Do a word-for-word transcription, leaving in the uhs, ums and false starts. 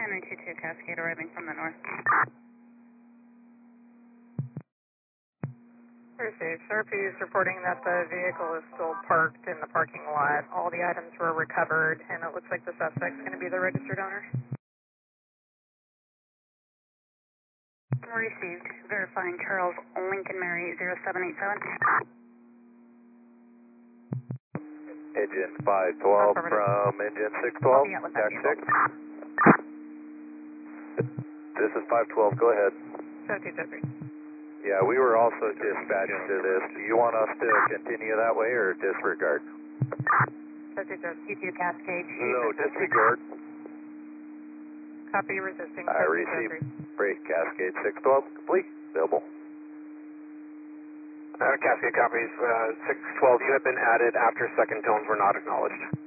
Henry two two Cascade arriving from the north. Received. S R P is reporting that the vehicle is still parked in the parking lot. All the items were recovered, and it looks like the suspect's going to be the registered owner. Received. Verifying Charles Lincoln Mary zero seven eight seven. Engine five twelve from engine six twelve, dash six. This is five twelve, go ahead. seventeen seventy. Yeah, we were also dispatched to this. Do you want us to continue that way or disregard? seventeen seventy. two two Cascade. No, disregard. Copy resisting. I received. Break Cascade six twelve, complete, available. Uh, Cascade copies, uh, six twelve, you have been added after second tones were not acknowledged.